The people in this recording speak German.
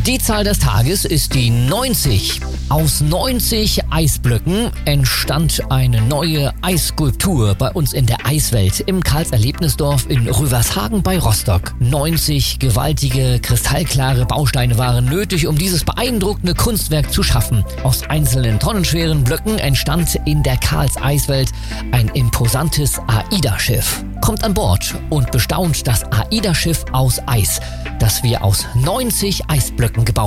Die Zahl des Tages ist die 90. Aus 90 Eisblöcken entstand eine neue Eisskulptur bei uns in der Eiswelt im Karls-Erlebnisdorf in Rüvershagen bei Rostock. 90 gewaltige, kristallklare Bausteine waren nötig, um dieses beeindruckende Kunstwerk zu schaffen. Aus einzelnen tonnenschweren Blöcken entstand in der Karls-Eiswelt ein imposantes AIDA-Schiff. Kommt an Bord und bestaunt das AIDA-Schiff aus Eis, das wir aus 90 Eisblöcken gebaut